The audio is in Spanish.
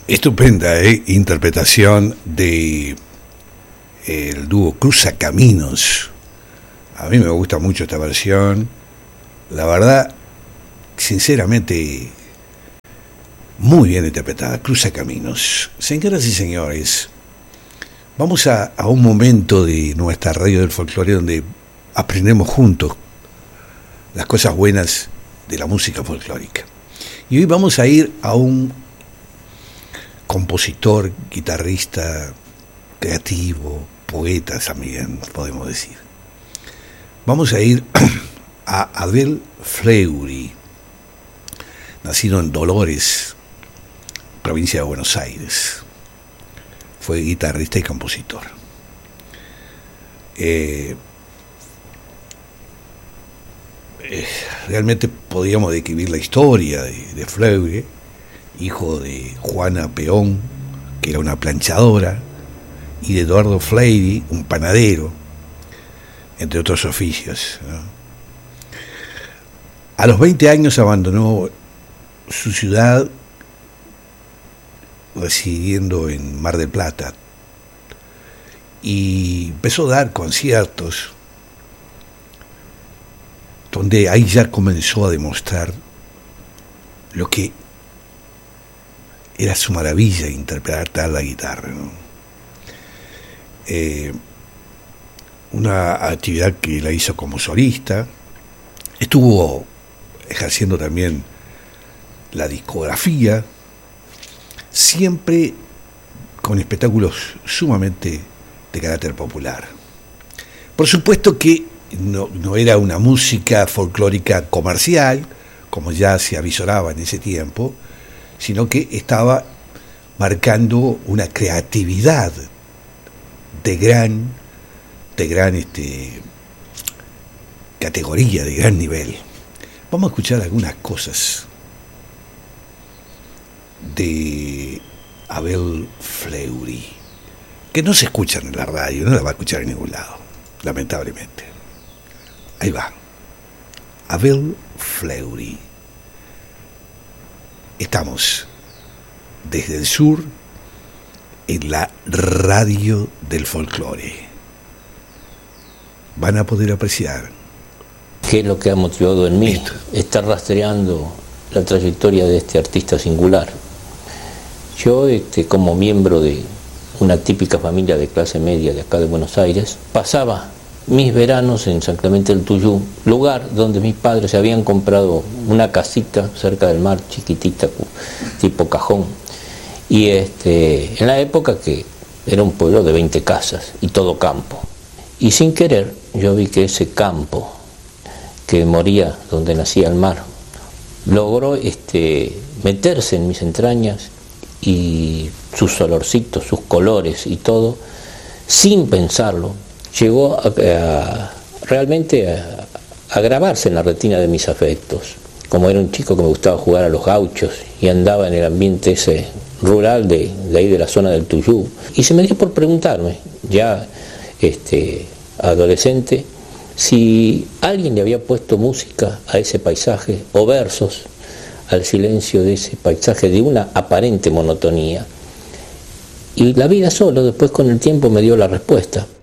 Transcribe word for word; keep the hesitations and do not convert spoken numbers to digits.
Estupenda ¿eh? interpretación de eh, el dúo Cruzacaminos. A mí me gusta mucho esta versión. La verdad, sinceramente, muy bien interpretada. Cruzacaminos. Señoras y señores, vamos a, a un momento de nuestra radio del folclore donde aprendemos juntos las cosas buenas de la música folclórica. Y hoy vamos a ir a un compositor, guitarrista, creativo, poeta también, podemos decir. Vamos a ir a Abel Fleury, nacido en Dolores, provincia de Buenos Aires. Fue guitarrista y compositor. Eh, eh, realmente podríamos describir la historia de, de Fleury, hijo de Juana Peón, que era una planchadora, y de Eduardo Fleury, un panadero, entre otros oficios, ¿no? A los veinte años abandonó su ciudad, residiendo en Mar del Plata, y empezó a dar conciertos, donde ahí ya comenzó a demostrar lo que era su maravilla interpretar la guitarra, ¿no? Eh, una actividad que la hizo como solista. Estuvo ejerciendo también la discografía, siempre con espectáculos sumamente de carácter popular. Por supuesto que no, no era una música folclórica comercial, como ya se avisoraba en ese tiempo, sino que estaba marcando una creatividad de gran, de gran este, categoría, de gran nivel. Vamos a escuchar algunas cosas de Abel Fleury, que no se escuchan en la radio, no la va a escuchar en ningún lado, lamentablemente. Ahí va, Abel Fleury. Estamos desde el sur en la radio del folclore. Van a poder apreciar. ¿Qué es lo que ha motivado en mí? Esto. Estar rastreando la trayectoria de este artista singular. Yo, este, como miembro de una típica familia de clase media de acá de Buenos Aires, pasaba mis veranos en San Clemente del Tuyú, lugar donde mis padres se habían comprado una casita cerca del mar, chiquitita, tipo cajón, y este, en la época que era un pueblo de veinte casas y todo campo, y sin querer yo vi que ese campo que moría donde nacía el mar logró este, meterse en mis entrañas, y sus olorcitos, sus colores y todo, sin pensarlo, llegó a, a, realmente a, a grabarse en la retina de mis afectos. Como era un chico que me gustaba jugar a los gauchos y andaba en el ambiente ese rural de, de ahí de la zona del Tuyú, y se me dio por preguntarme, ya este, adolescente, si alguien le había puesto música a ese paisaje o versos al silencio de ese paisaje de una aparente monotonía. Y la vida solo después con el tiempo me dio la respuesta.